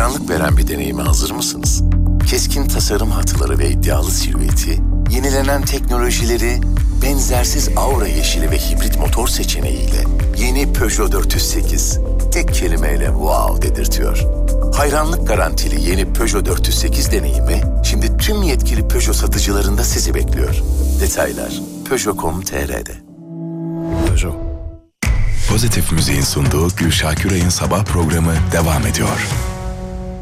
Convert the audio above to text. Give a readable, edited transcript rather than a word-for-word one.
Hayranlık veren bir deneyime hazır mısınız? Keskin tasarım hatları ve iddialı silüeti, yenilenen teknolojileri, benzersiz aura yeşili ve hibrit motor seçeneğiyle yeni Peugeot 408 tek kelimeyle wow dedirtiyor. Hayranlık garantili yeni Peugeot 408 deneyimi şimdi tüm yetkili Peugeot satıcılarında sizi bekliyor. Detaylar Peugeot.com.tr'de. Peugeot. Pozitif Müziğin sunduğu Gülşah Güray'ın sabah programı devam ediyor.